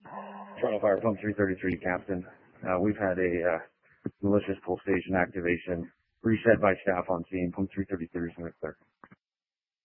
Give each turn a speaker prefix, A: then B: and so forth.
A: Toronto Fire Pump 333, Captain. We've had a malicious pull station activation reset by staff on scene. Pump 333 is going to clear.